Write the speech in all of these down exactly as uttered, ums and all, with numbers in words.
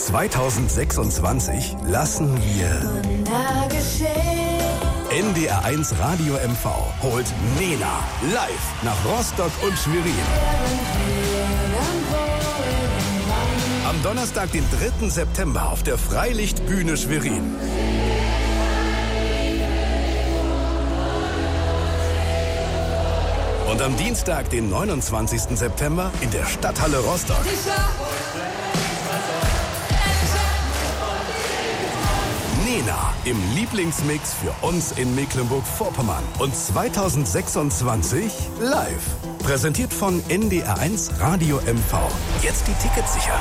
zweitausendsechsundzwanzig lassen wir N D R eins Radio M V holt Nena live nach Rostock und Schwerin. Am Donnerstag, den dritten September auf der Freilichtbühne Schwerin. Und am Dienstag, den neunundzwanzigsten September in der Stadthalle Rostock. Nena im Lieblingsmix für uns in Mecklenburg-Vorpommern. Und zweitausendsechsundzwanzig live. Präsentiert von N D R eins Radio M V. Jetzt die Tickets sichern.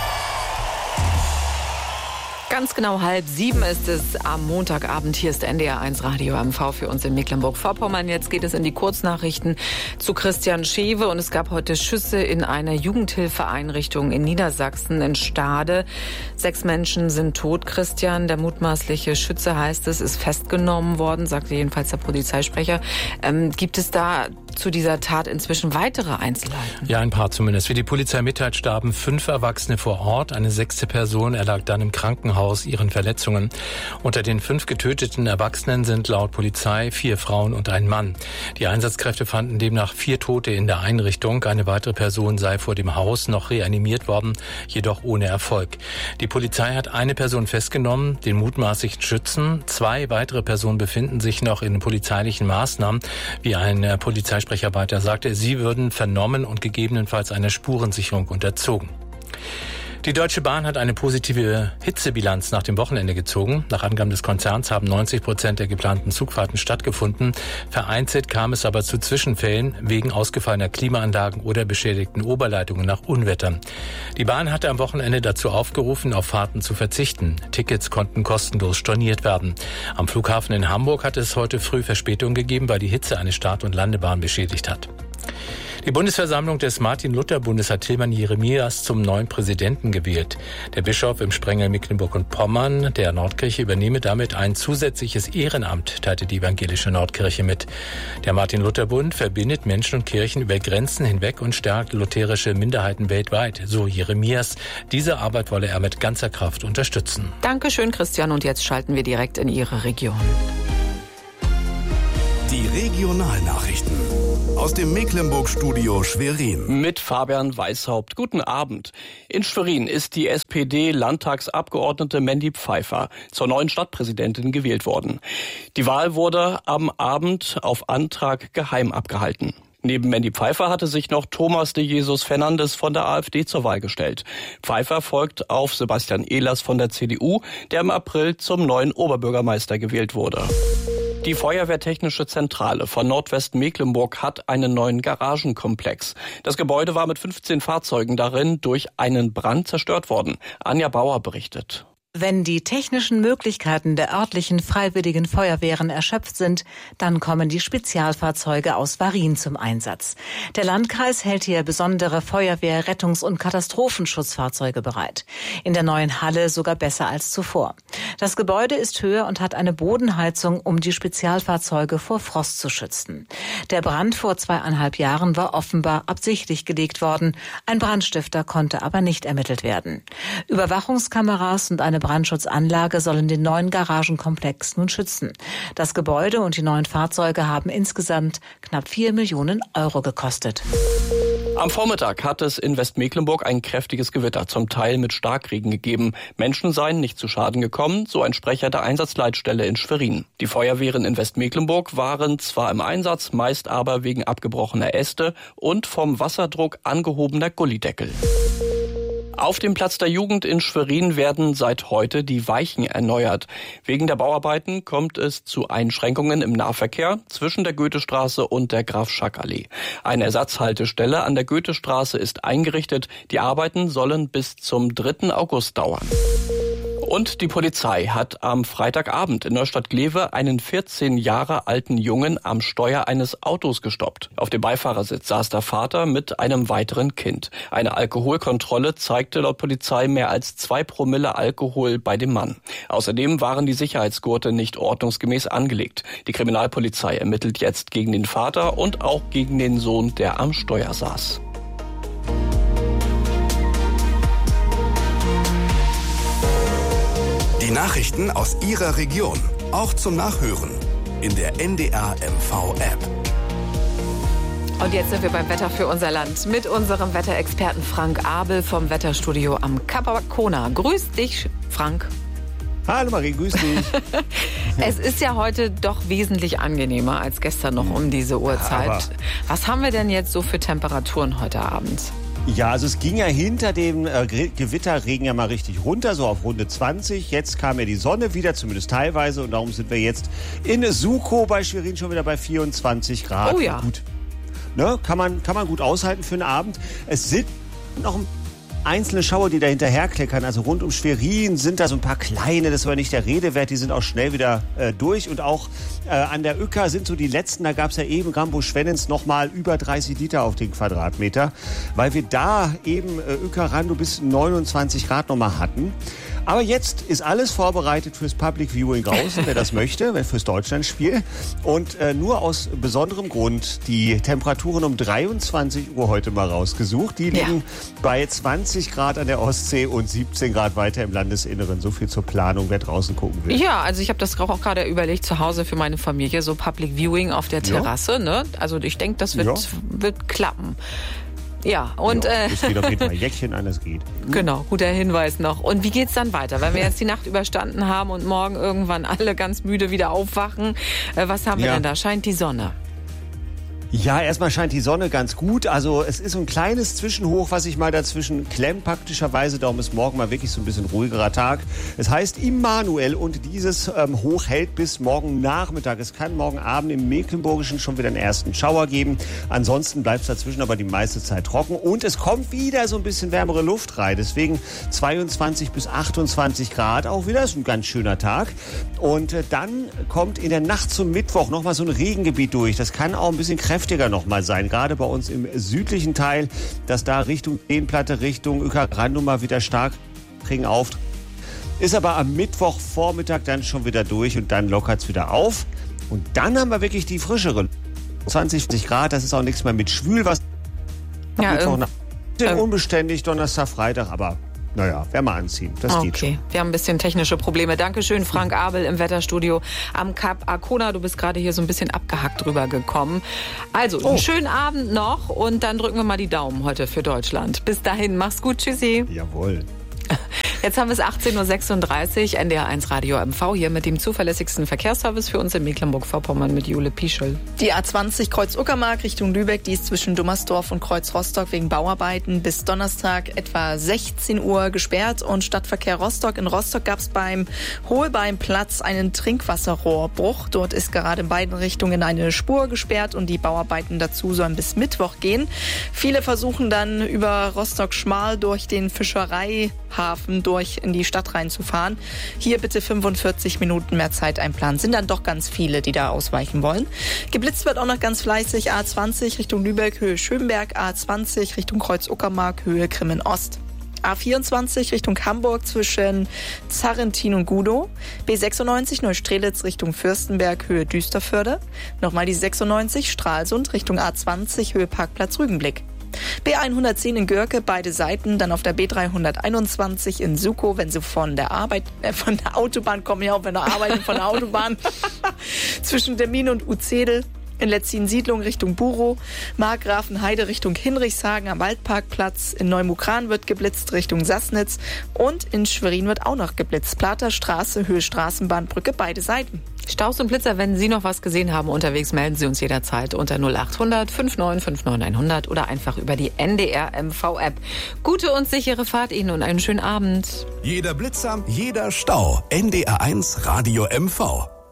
Ganz genau halb sieben ist es am Montagabend. Hier ist N D R eins Radio M V für uns in Mecklenburg-Vorpommern. Jetzt geht es in die Kurznachrichten zu Christian Schewe. Und es gab heute Schüsse in einer Jugendhilfeeinrichtung in Niedersachsen, in Stade. Sechs Menschen sind tot, Christian. Der mutmaßliche Schütze, heißt es, ist festgenommen worden, sagte jedenfalls der Polizeisprecher. Ähm, gibt es da zu dieser Tat inzwischen weitere Einzelheiten? Ja, ein paar zumindest. Wie die Polizei mitteilt, starben fünf Erwachsene vor Ort. Eine sechste Person erlag dann im Krankenhaus ihren Verletzungen. Unter den fünf getöteten Erwachsenen sind laut Polizei vier Frauen und ein Mann. Die Einsatzkräfte fanden demnach vier Tote in der Einrichtung. Eine weitere Person sei vor dem Haus noch reanimiert worden, jedoch ohne Erfolg. Die Polizei hat eine Person festgenommen, den mutmaßlichen Schützen. Zwei weitere Personen befinden sich noch in polizeilichen Maßnahmen. Wie ein Polizeisprecher weiter sagte, sie würden vernommen und gegebenenfalls einer Spurensicherung unterzogen. Die Deutsche Bahn hat eine positive Hitzebilanz nach dem Wochenende gezogen. Nach Angaben des Konzerns haben neunzig Prozent der geplanten Zugfahrten stattgefunden. Vereinzelt kam es aber zu Zwischenfällen wegen ausgefallener Klimaanlagen oder beschädigten Oberleitungen nach Unwettern. Die Bahn hatte am Wochenende dazu aufgerufen, auf Fahrten zu verzichten. Tickets konnten kostenlos storniert werden. Am Flughafen in Hamburg hat es heute früh Verspätung gegeben, weil die Hitze eine Start- und Landebahn beschädigt hat. Die Bundesversammlung des Martin-Luther-Bundes hat Tilman Jeremias zum neuen Präsidenten gewählt. Der Bischof im Sprengel Mecklenburg und Pommern der Nordkirche übernehme damit ein zusätzliches Ehrenamt, teilte die evangelische Nordkirche mit. Der Martin-Luther-Bund verbindet Menschen und Kirchen über Grenzen hinweg und stärkt lutherische Minderheiten weltweit, so Jeremias. Diese Arbeit wolle er mit ganzer Kraft unterstützen. Dankeschön, Christian. Und jetzt schalten wir direkt in Ihre Region. Die Regionalnachrichten aus dem Mecklenburg-Studio Schwerin. Mit Fabian Weishaupt. Guten Abend. In Schwerin ist die S P D-Landtagsabgeordnete Mandy Pfeiffer zur neuen Stadtpräsidentin gewählt worden. Die Wahl wurde am Abend auf Antrag geheim abgehalten. Neben Mandy Pfeiffer hatte sich noch Thomas de Jesus Fernandes von der AfD zur Wahl gestellt. Pfeiffer folgt auf Sebastian Ehlers von der C D U, der im April zum neuen Oberbürgermeister gewählt wurde. Die Feuerwehrtechnische Zentrale von Nordwestmecklenburg hat einen neuen Garagenkomplex. Das Gebäude war mit fünfzehn Fahrzeugen darin durch einen Brand zerstört worden. Anja Bauer berichtet. Wenn die technischen Möglichkeiten der örtlichen freiwilligen Feuerwehren erschöpft sind, dann kommen die Spezialfahrzeuge aus Varin zum Einsatz. Der Landkreis hält hier besondere Feuerwehr-, Rettungs- und Katastrophenschutzfahrzeuge bereit. In der neuen Halle sogar besser als zuvor. Das Gebäude ist höher und hat eine Bodenheizung, um die Spezialfahrzeuge vor Frost zu schützen. Der Brand vor zweieinhalb Jahren war offenbar absichtlich gelegt worden. Ein Brandstifter konnte aber nicht ermittelt werden. Überwachungskameras und eine Brandschutzanlage sollen den neuen Garagenkomplex nun schützen. Das Gebäude und die neuen Fahrzeuge haben insgesamt knapp vier Millionen Euro gekostet. Am Vormittag hat es in Westmecklenburg ein kräftiges Gewitter, zum Teil mit Starkregen gegeben. Menschen seien nicht zu Schaden gekommen, so ein Sprecher der Einsatzleitstelle in Schwerin. Die Feuerwehren in Westmecklenburg waren zwar im Einsatz, meist aber wegen abgebrochener Äste und vom Wasserdruck angehobener Gullideckel. Auf dem Platz der Jugend in Schwerin werden seit heute die Weichen erneuert. Wegen der Bauarbeiten kommt es zu Einschränkungen im Nahverkehr zwischen der Goethestraße und der Graf-Schack-Allee. Eine Ersatzhaltestelle an der Goethestraße ist eingerichtet. Die Arbeiten sollen bis zum dritten August dauern. Und die Polizei hat am Freitagabend in Neustadt-Glewe einen vierzehn Jahre alten Jungen am Steuer eines Autos gestoppt. Auf dem Beifahrersitz saß der Vater mit einem weiteren Kind. Eine Alkoholkontrolle zeigte laut Polizei mehr als zwei Promille Alkohol bei dem Mann. Außerdem waren die Sicherheitsgurte nicht ordnungsgemäß angelegt. Die Kriminalpolizei ermittelt jetzt gegen den Vater und auch gegen den Sohn, der am Steuer saß. Nachrichten aus Ihrer Region, auch zum Nachhören in der N D R M V-App. Und jetzt sind wir beim Wetter für unser Land mit unserem Wetterexperten Frank Abel vom Wetterstudio am Kap Arkona. Grüß dich, Frank. Hallo Marie, grüß dich. Es ist ja heute doch wesentlich angenehmer als gestern noch um diese Uhrzeit. Aber was haben wir denn jetzt so für Temperaturen heute Abend? Ja, also es ging ja hinter dem äh, Gewitterregen ja mal richtig runter, so auf Runde zwanzig. Jetzt kam ja die Sonne wieder, zumindest teilweise. Und darum sind wir jetzt in Sukow bei Schwerin schon wieder bei vierundzwanzig Grad. Oh ja. Gut. Ne, kann man, kann man gut aushalten für einen Abend. Es sind noch einzelne Schauer, die da hinterherkleckern. Also rund um Schwerin sind da so ein paar kleine, das war nicht der Rede wert, die sind auch schnell wieder äh, durch. Und auch äh, an der Uecker sind so die letzten, da gab es ja eben Rambo-Schwennens nochmal über dreißig Liter auf den Quadratmeter, weil wir da eben äh, Uecker-Rando bis neunundzwanzig Grad nochmal hatten. Aber jetzt ist alles vorbereitet fürs Public Viewing draußen, wer das möchte, fürs Deutschlandspiel. Und äh, nur aus besonderem Grund die Temperaturen um dreiundzwanzig Uhr heute mal rausgesucht. Die liegen ja bei zwanzig Grad an der Ostsee und siebzehn Grad weiter im Landesinneren. So viel zur Planung, wer draußen gucken will. Ja, also ich habe das auch gerade überlegt, zu Hause für meine Familie, so Public Viewing auf der Terrasse. Ja. Ne? Also ich denke, das wird, ja. wird klappen. Ja, und ja, es geht auf jeden Fall Jäckchen an, es geht. Genau, guter Hinweis noch. Und wie geht's dann weiter? Wenn wir jetzt die Nacht überstanden haben und morgen irgendwann alle ganz müde wieder aufwachen, was haben wir ja. denn da? Scheint die Sonne? Ja, erstmal scheint die Sonne ganz gut. Also es ist so ein kleines Zwischenhoch, was sich mal dazwischen klemmt praktischerweise. Darum ist morgen mal wirklich so ein bisschen ruhigerer Tag. Es heißt Immanuel und dieses ähm, Hoch hält bis morgen Nachmittag. Es kann morgen Abend im Mecklenburgischen schon wieder einen ersten Schauer geben. Ansonsten bleibt es dazwischen aber die meiste Zeit trocken. Und es kommt wieder so ein bisschen wärmere Luft rein. Deswegen zweiundzwanzig bis achtundzwanzig Grad auch wieder. Das ist ein ganz schöner Tag. Und äh, dann kommt in der Nacht zum Mittwoch nochmal so ein Regengebiet durch. Das kann auch ein bisschen kräftiger noch mal sein, gerade bei uns im südlichen Teil, dass da Richtung Seenplatte, Richtung Uecker-Rando mal wieder stark Regen auf. Ist aber am Mittwochvormittag dann schon wieder durch und dann lockert es wieder auf. Und dann haben wir wirklich die frischeren zwanzig Grad, das ist auch nichts mehr mit schwül, was ja, Mittwoch nach ähm, unbeständig, Donnerstag, Freitag, aber naja, Wärme anziehen, das okay. geht schon. Wir haben ein bisschen technische Probleme. Dankeschön, Frank Abel im Wetterstudio am Kap Arkona. Du bist gerade hier so ein bisschen abgehackt drüber gekommen. Also, oh. einen schönen Abend noch und dann drücken wir mal die Daumen heute für Deutschland. Bis dahin, mach's gut, tschüssi. Jawohl. Jetzt haben wir es achtzehn Uhr sechsunddreißig, N D R eins Radio M V hier mit dem zuverlässigsten Verkehrsservice für uns in Mecklenburg-Vorpommern mit Jule Pieschel. Die A zwanzig Kreuz-Uckermark Richtung Lübeck, die ist zwischen Dummersdorf und Kreuz-Rostock wegen Bauarbeiten bis Donnerstag etwa sechzehn Uhr gesperrt. Und Stadtverkehr Rostock. In Rostock gab es beim Holbeinplatz einen Trinkwasserrohrbruch. Dort ist gerade in beiden Richtungen eine Spur gesperrt und die Bauarbeiten dazu sollen bis Mittwoch gehen. Viele versuchen dann über Rostock-Schmal durch den Fischereihafen durch in die Stadt reinzufahren. Hier bitte fünfundvierzig Minuten mehr Zeit einplanen. Sind dann doch ganz viele, die da ausweichen wollen. Geblitzt wird auch noch ganz fleißig. A zwanzig Richtung Lübeck, Höhe Schönberg. A zwanzig Richtung Kreuz-Uckermark, Höhe Grimmen-Ost. A vierundzwanzig Richtung Hamburg zwischen Zarrentin und Gudow. B sechsundneunzig Neustrelitz Richtung Fürstenberg, Höhe Düsterförde. Nochmal die sechsundneunzig Stralsund Richtung A zwanzig, Höhe Parkplatz Rügenblick. B hundertzehn in Görke, beide Seiten, dann auf der B dreihunderteinundzwanzig in Sukow, wenn Sie von der Arbeit, äh, von der Autobahn kommen, ja auch wenn Sie arbeiten von der Autobahn, zwischen Demmin und Uzedel. In Letzin-Siedlung Richtung Burow, Markgrafenheide Richtung Hinrichshagen am Waldparkplatz, in Neumukran wird geblitzt Richtung Sassnitz und in Schwerin wird auch noch geblitzt. Platerstraße, Höhe Straßenbahnbrücke, beide Seiten. Staus und Blitzer, wenn Sie noch was gesehen haben unterwegs, melden Sie uns jederzeit unter null achthundert fünfundneunzig fünfundneunzig hundert oder einfach über die N D R M V-App. Gute und sichere Fahrt Ihnen und einen schönen Abend. Jeder Blitzer, jeder Stau. N D R eins Radio M V.